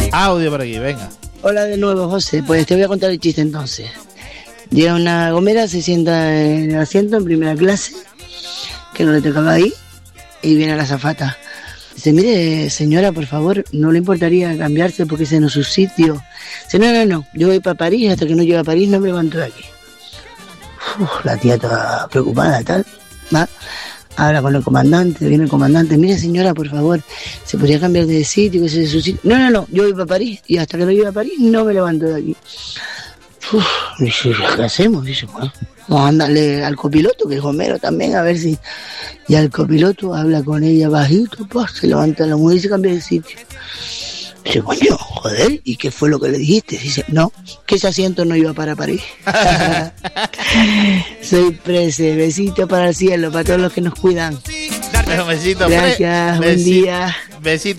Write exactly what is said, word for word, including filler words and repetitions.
Audio por aquí, venga. Hola de nuevo, José. Pues te voy a contar el chiste entonces. Llega una gomera, se sienta en el asiento en primera clase, que no le tocaba ahí, y viene la azafata. Dice, mire, señora, por favor, ¿no le importaría cambiarse porque ese no es su sitio? Dice, no, no, no, yo voy para París, hasta que no llegue a París no me levanto de aquí. Uf, la tía toda preocupada, tal, va, habla con el comandante, viene el comandante, mire, señora, por favor, ¿se podría cambiar de sitio, que ese es su sitio? No, no, no, yo voy para París, y hasta que no llegue a París no me levanto de aquí. Uf, dice, ¿qué hacemos? Dice, bueno, vamos a andarle al copiloto, que es Homero también, a ver si... Y al copiloto habla con ella bajito, pues, se levanta la mujer y se cambia de sitio. Dice, coño, joder, ¿y qué fue lo que le dijiste? Dice, no, que ese asiento no iba para París. Soy Prese, besito para el cielo, para todos los que nos cuidan. Un besito, Gracias, Pre. buen Besi- día. Besito.